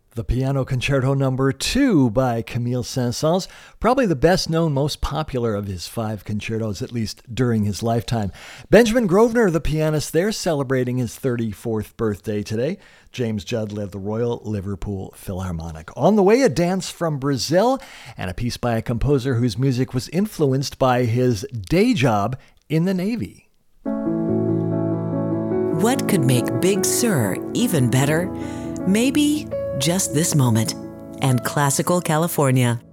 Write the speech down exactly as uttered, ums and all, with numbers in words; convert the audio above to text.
The Piano Concerto Number two by Camille Saint-Saëns, probably the best known, most popular of his five concertos, at least during his lifetime. Benjamin Grosvenor, the pianist there, celebrating his thirty-fourth birthday today. James Judd led the Royal Liverpool Philharmonic. On the way, a dance from Brazil and a piece by a composer whose music was influenced by his day job in the Navy. What could make Big Sur even better? Maybe just this moment and classical California.